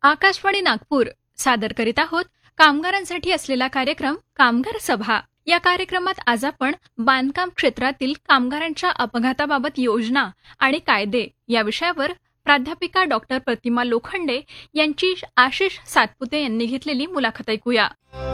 आकाशवाणी नागपूर सादर करीत आहोत कामगारांसाठी असलेला कार्यक्रम कामगार सभा. या कार्यक्रमात आज आपण बांधकाम क्षेत्रातील कामगारांच्या अपघाताबाबत योजना आणि कायदे या विषयावर प्राध्यापिका डॉक्टर प्रतिमा लोखंडे यांची आशिष सातपुते यांनी घेतलेली मुलाखत ऐकूया.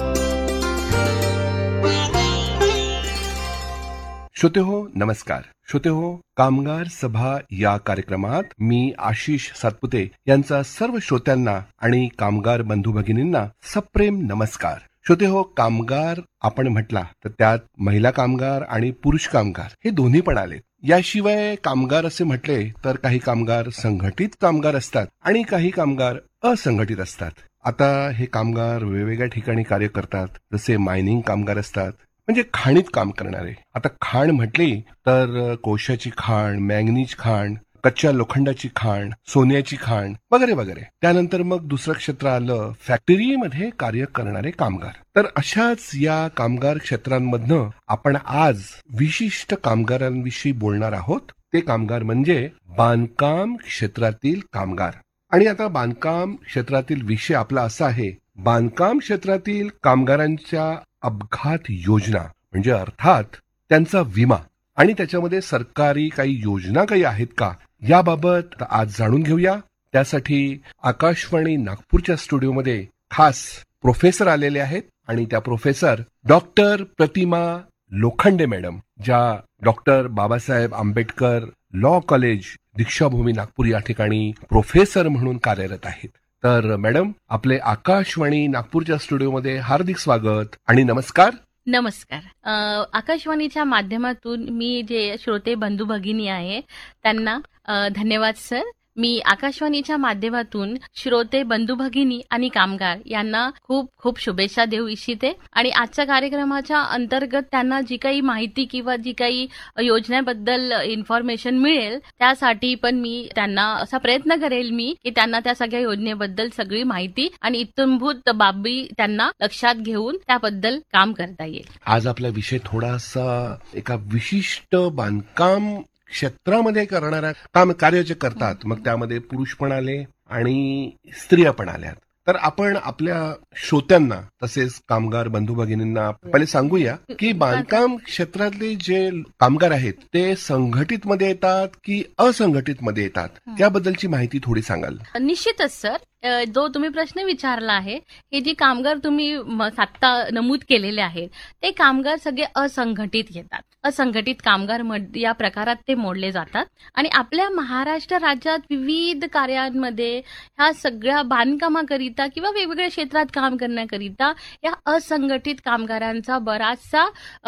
श्रोते हो, नमस्कार. श्रोते हो, कामगार सभा या कार्यक्रमात मी आशिष सातपुते यांचा सर्व श्रोत्यांना आणि कामगार बंधू भगिनींना सप्रेम नमस्कार. श्रोते हो, कामगार आपण म्हटला तर त्यात महिला कामगार आणि पुरुष कामगार हे दोन्ही पण आले. याशिवाय कामगार असे म्हटले तर काही कामगार संघटित कामगार असतात आणि काही कामगार असंघटित असतात. आता हे कामगार वेगवेगळ्या ठिकाणी कार्य करतात. जसे मायनिंग कामगार असतात, म्हणजे खाणीत काम करणारे. आता खाण म्हटली तर कोळशाची खाण, मॅंगनीज खाण, कच्च्या लोखंडाची खाण, सोन्याची खाण वगैरे वगैरे. त्यानंतर मग दुसरं क्षेत्र आलं फॅक्टरीमध्ये कार्य करणारे कामगार. तर अशाच या कामगार क्षेत्रांमधनं आपण आज विशिष्ट कामगारांविषयी बोलणार आहोत. ते कामगार म्हणजे बांधकाम क्षेत्रातील कामगार. आणि आता बांधकाम क्षेत्रातील विषय आपला असा आहे, बांधकाम क्षेत्रातील कामगारांच्या अपघात योजना, म्हणजे अर्थात त्यांचा विमा आणि त्याच्यामध्ये सरकारी काही योजना काही आहेत का, याबाबत आज जाणून घेऊया. त्यासाठी आकाशवाणी नागपूरच्या स्टुडिओमध्ये खास प्रोफेसर आलेले आहेत आणि त्या प्रोफेसर डॉक्टर प्रतिमा लोखंडे मॅडम, ज्या doctor Babasaheb Ambedkar law college Deekshabhoomi Nagpur या ठिकाणी प्रोफेसर म्हणून कार्यरत आहेत. तर मॅडम, आपले आकाशवाणी नागपूरच्या स्टुडिओमध्ये हार्दिक स्वागत आणि नमस्कार. नमस्कार. आकाशवाणीच्या माध्यमातून मी जे श्रोते बंधू भगिनी आहे त्यांना धन्यवाद सर. मी आकाशवाणीच्या माध्यमातून श्रोते बंधू भगिनी आणि कामगार यांना खूप खूप शुभेच्छा देऊ इच्छिते. आणि आजच्या कार्यक्रमाच्या अंतर्गत त्यांना जी काही माहिती किंवा जी काही योजनेबद्दल इन्फॉर्मेशन मिळेल त्यासाठी पण मी त्यांना असा प्रयत्न करेल की त्यांना त्या सगळ्या योजनेबद्दल सगळी माहिती आणि इत्थंभूत बाबी त्यांना लक्षात घेऊन त्याबद्दल काम करता येईल. आज आपला विषय थोडासा एका विशिष्ट बांधकाम क्षेत्रामध्ये करणाऱ्या कार्य जे करतात, मग त्यामध्ये पुरुष पण आले आणि स्त्रिया पण आल्या. तर आपण आपल्या श्रोत्यांना तसेच कामगार बंधू भगिनींना पहिले सांगूया की बांधकाम क्षेत्रातले जे कामगार आहेत ते संघटित मध्ये येतात की असंघटित मध्ये येतात, त्याबद्दलची माहिती थोडी सांगाल? निश्चितच सर. जो तुम्ही प्रश्न विचारला आहे, हे जे कामगार तुम्ही आत्ता नमूद केलेले आहेत ते कामगार सगळे असंघटित येतात. असंघटित कामगार या प्रकारात ते मोडले जातात. आणि आपल्या महाराष्ट्र राज्यात विविध कार्यांमध्ये ह्या सगळ्या बांधकामाकरिता किंवा वेगवेगळ्या क्षेत्रात काम करण्याकरिता या असंघटित कामगारांचा बराचसा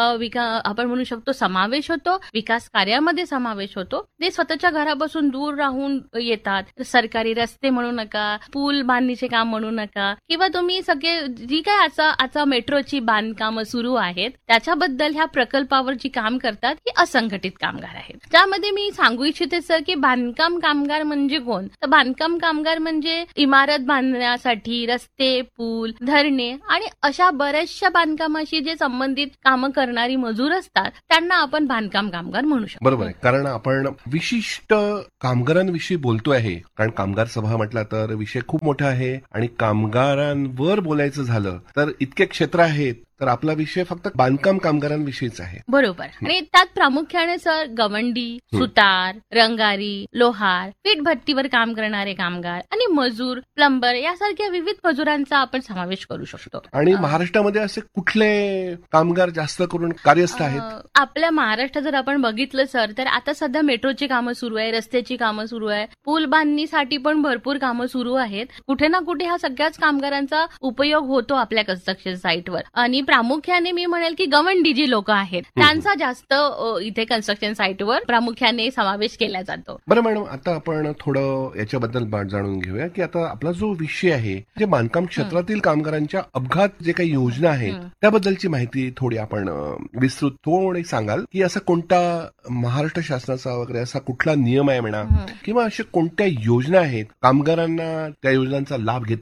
आपण म्हणू शकतो समावेश होतो, विकास कार्यामध्ये समावेश होतो. ते स्वतःच्या घरापासून दूर राहून येतात. सरकारी रस्ते म्हणू नका, पूल बांधणीचे काम म्हणू नका, किंवा तुम्ही सगळे जी काय आता मेट्रोची बांधकामं सुरू आहेत त्याच्याबद्दल ह्या प्रकल्पावर जी काम करतात ही असंघटित कामगार आहेत. त्यामध्ये मी सांगू इच्छिते सर की बांधकाम कामगार म्हणजे कोण? तर बांधकाम कामगार म्हणजे इमारत बांधण्यासाठी रस्ते, पूल, धरणे आणि अशा बऱ्याचशा बांधकामाशी जे संबंधित कामं करणारी मजूर असतात त्यांना आपण बांधकाम कामगार म्हणू शकतो. बरोबर आहे. कारण आपण विशिष्ट कामगारांविषयी बोलतो आहे, कारण कामगार सभा म्हटला तर विषय खूप मोठा आहे आणि कामगारांवर बोलायचं झालं तर इतके क्षेत्र आहेत, तर आपला विषय फक्त बांधकाम कामगारांविषयीच आहे. बरोबर. आणि त्यात प्रामुख्याने सर गवंडी, सुतार, रंगारी, लोहार, वीटभट्टीवर काम करणारे कामगार आणि मजूर, प्लंबर यासारख्या विविध मजुरांचा आपण समावेश करू शकतो. आणि महाराष्ट्रामध्ये असे कुठले कामगार जास्त करून कार्यस्थ आहेत? आपल्या महाराष्ट्रात जर आपण बघितलं सर तर आता सध्या मेट्रोची कामं सुरू आहे, रस्त्याची कामं सुरू आहे, पूल बांधणीसाठी पण भरपूर कामं सुरू आहेत. कुठे ना कुठे हा सगळ्याच कामगारांचा उपयोग होतो आपल्या कन्स्ट्रक्शन साईटवर. आणि प्रामुख्याने मी म्हणेल की गवंडी जी लोक आहेत त्यांचा जास्त इथे कन्स्ट्रक्शन साईटवर प्रामुख्याने समावेश केला जातो. बरं मॅडम, आता आपण थोडं याच्याबद्दल जाणून घेऊया की आता आपला जो विषय आहे जे बांधकाम क्षेत्रातील कामगारांच्या अपघात जे काही योजना आहेत त्याबद्दलची माहिती थोडी आपण विस्तृत थोडी सांगाल की असा कोणता महाराष्ट्र शासनाचा वगैरे असा कुठला नियम आहे म्हणा, किंवा अशा कोणत्या योजना आहेत कामगारांना त्या योजनांचा लाभ घेता येईल?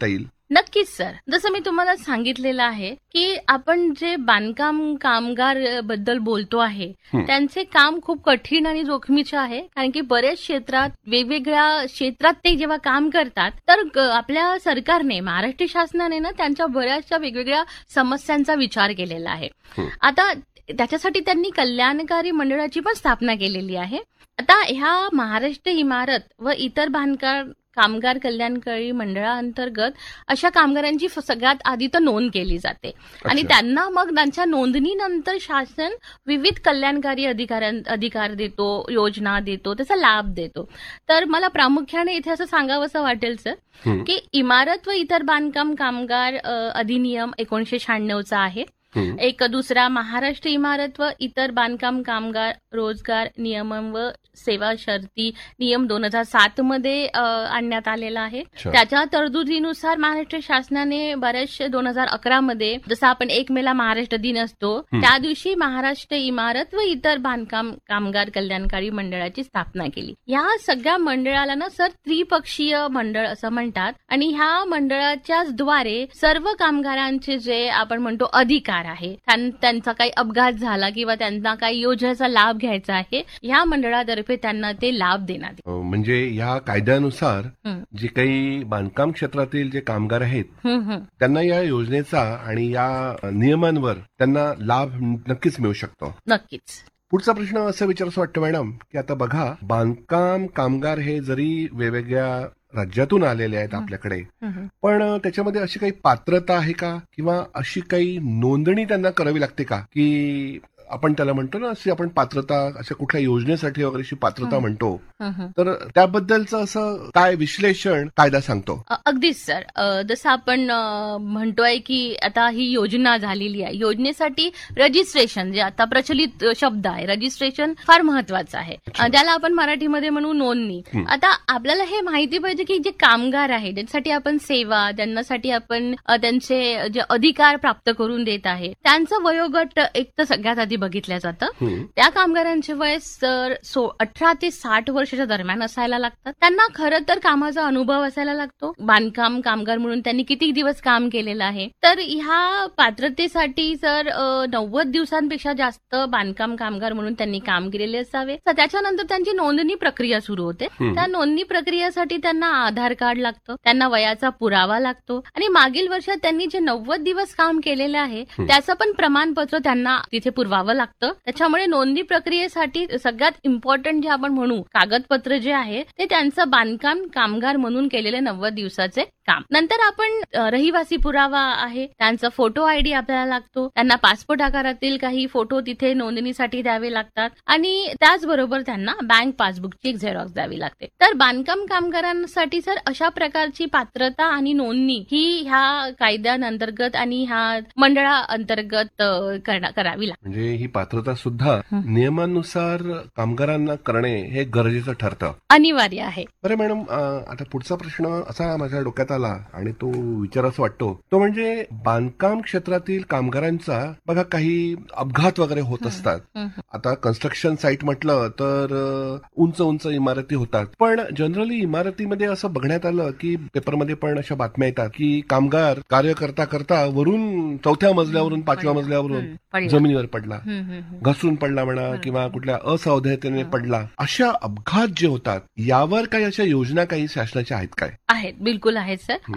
नक्कीच सर. जसं मी तुम्हाला सांगितलेलं आहे की आपण जे बांधकाम कामगार बद्दल बोलतो आहे त्यांचे काम खूप कठीण आणि जोखमीचे आहे. कारण की बरेच क्षेत्रात वेगवेगळ्या क्षेत्रात ते जेव्हा काम करतात तर आपल्या सरकारने महाराष्ट्र शासनाने ना त्यांच्या बऱ्याचशा वेगवेगळ्या समस्यांचा विचार केलेला आहे. आता त्याच्यासाठी त्यांनी कल्याणकारी मंडळाची पण स्थापना केलेली आहे. आता ह्या महाराष्ट्र इमारत व इतर बांधकाम कामगार कल्याणकारी मंडळाअंतर्गत अशा कामगारांची सगळ्यात आधी तर नोंद केली जाते आणि त्यांना मग त्यांच्या नोंदणीनंतर शासन विविध कल्याणकारी अधिकार देतो, योजना देतो, त्याचा लाभ देतो. तर मला प्रामुख्याने इथे असं सांगावंसं वाटेल सर की इमारत व इतर बांधकाम कामगार अधिनियम 1996 आहे. एक दुसरा महाराष्ट्र इमारत व इतर बांधकाम कामगार रोजगार नियमन व सेवा शर्ती नियम 2007 मध्ये आणण्यात आलेला आहे. त्याच्या तरतुदीनुसार महाराष्ट्र शासनाने बरेचसे 2011 मध्ये जसं आपण 1 मेला महाराष्ट्र दिन असतो त्या दिवशी महाराष्ट्र इमारत व इतर बांधकाम कामगार कल्याणकारी मंडळाची स्थापना केली. या सगळ्या मंडळाला ना सर त्रिपक्षीय मंडळ असं म्हणतात आणि ह्या मंडळाच्याच द्वारे सर्व कामगारांचे जे आपण म्हणतो अधिकार आहे, त्यांचा काही अपघात झाला किंवा त्यांना काही योजनेचा लाभ घ्यायचा आहे, ह्या मंडळातर्फे त्यांना ते लाभ देण्यात येईल. म्हणजे या कायद्यानुसार जे काही बांधकाम क्षेत्रातील जे कामगार आहेत त्यांना या योजनेचा आणि या नियमांवर त्यांना लाभ नक्कीच मिळू शकतो. नक्कीच. पुढचा प्रश्न असं विचारायचं वाटतं मॅडम की आता बघा, बांधकाम कामगार हे जरी वेगवेगळ्या राज्यातून आलेले आहेत आपल्याकडे, पण त्याच्यामध्ये अशी काही पात्रता आहे का किंवा अशी काही नोंदणी त्यांना करावी लागते का, की आपण त्याला म्हणतो ना अशी आपण पात्रता अशा कुठल्या योजनेसाठी वगैरे अशी पात्रता म्हणतो, तर त्याबद्दलचं असं काय विश्लेषण कायदा सांगतो? अगदीच सर. जसं आपण म्हणतोय की आता ही योजना झालेली आहे, योजनेसाठी रजिस्ट्रेशन जे आता प्रचलित शब्द आहे, रजिस्ट्रेशन फार महत्वाचं आहे. त्याला आपण मराठीमध्ये म्हणू नोंदणी. आता आपल्याला हे माहिती पाहिजे की जे कामगार आहे ज्यांच्यासाठी आपण सेवा, ज्यांच्यासाठी आपण त्यांचे जे अधिकार प्राप्त करून देत आहे त्यांचं वयोगट एक तर सगळ्यात आधी बघितलं जातं. त्या कामगारांचे वय सर 18 ते 60 वर्षाच्या दरम्यान असायला लागतात. त्यांना खरं तर कामाचा अनुभव असायला लागतो. बांधकाम कामगार म्हणून त्यांनी किती दिवस काम केलेलं आहे. तर ह्या पात्रतेसाठी सर 90 दिवसांपेक्षा जास्त बांधकाम कामगार म्हणून त्यांनी काम केलेले असावे. तर त्याच्यानंतर त्यांची नोंदणी प्रक्रिया सुरू होते. त्या नोंदणी प्रक्रियेसाठी त्यांना आधार कार्ड लागतं, त्यांना वयाचा पुरावा लागतो आणि मागील वर्षात त्यांनी जे 90 दिवस काम केलेले आहे त्याचं पण प्रमाणपत्र त्यांना तिथे पुरवावं लागतं. त्याच्यामुळे नोंदणी प्रक्रियेसाठी सगळ्यात इम्पॉर्टंट जे आपण म्हणू कागदपत्र जे आहे ते त्यांचं बांधकाम कामगार म्हणून केलेले 90 दिवसाचे काम. नंतर आपण रहिवासी पुरावा आहे, त्यांचा फोटो आयडी आपल्याला लागतो, त्यांना पासपोर्ट आकारातील काही फोटो तिथे नोंदणीसाठी द्यावे लागतात आणि त्याचबरोबर त्यांना बँक पासबुकची एक झेरॉक्स द्यावी लागते. तर बांधकाम कामगारांसाठी सर अशा प्रकारची पात्रता आणि नोंदणी ही ह्या कायद्यांअंतर्गत आणि ह्या मंडळाअंतर्गत करावी लागते. म्हणजे ही पात्रता सुद्धा नियमानुसार कामगारांना करणे हे गरजेचं ठरतं, अनिवार्य आहे. बरं मॅडम, आता पुढचा प्रश्न असा माझ्या डोक्यात आला आणि तो विचारायचा वाटतो, तो म्हणजे बांधकाम क्षेत्रातील कामगारांचा बघा काही अपघात वगैरे होत असतात. आता कन्स्ट्रक्शन साईट म्हटलं तर उंच उंच इमारती होतात, पण जनरली इमारतीमध्ये असं बघण्यात आलं की पेपरमध्ये पण अशा बातम्या येतात की कामगार कार्य करता करता वरून 4थ्या मजल्यावरून 5व्या मजल्यावरून जमिनीवर पडला, घसरून पडला म्हणा किंवा कुठल्या असावधानतेने पडला. अशा अपघात जे होतात यावर काही अशा योजना काही शासनाच्या आहेत काय? आहेत, बिलकुल आहेत सर.